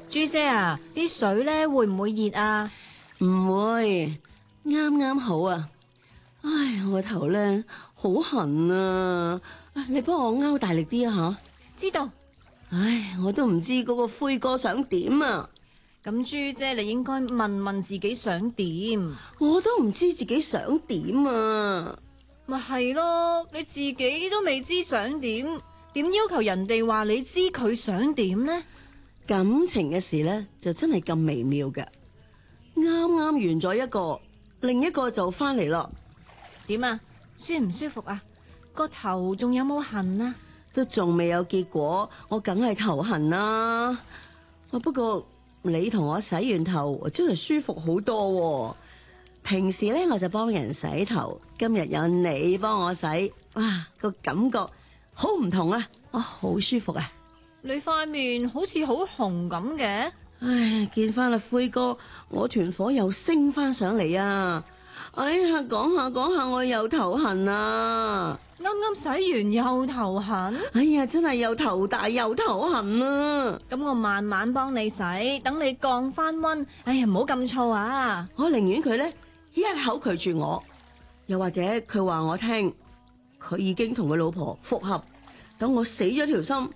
朱姐啊，啲水咧會唔會熱啊？ 唔會，啱啱好啊！唉，我頭咧好痕啊！你幫我勾大力啲啊吓！ 知道。 唉，我都唔知嗰個灰哥想點啊！ 咁朱姐，你應該問問自己想點。 我都唔知自己想點啊！ 咪係咯，你自己都未知想點，點要求人哋話你知佢想點呢？ 感情嘅事咧就真係咁微妙㗎。啱啱完咗一個，另一個就翻嚟咯。 點啊？舒唔舒服啊？個頭仲有冇痕啊？ 都仲未有結果，我梗係頭痕啦。不過你同我洗完頭真係舒服好多。平時咧我就幫人洗頭，今日有你幫我洗，哇，個感覺好唔同啊！我好舒服啊！ 你塊面好似好紅咁嘅。 唉，見翻阿灰哥，我團火又升翻上嚟啊！哎呀，講下我又頭痕啊！ 啱啱洗完又頭痕。 哎呀，真係又頭大又頭痕啊！ 咁我慢慢幫你洗，等你降翻溫。哎呀，唔好咁燥啊！ 我寧願佢咧一口拒絕我，又或者佢話我聽，佢已經同佢老婆復合，等我死咗條心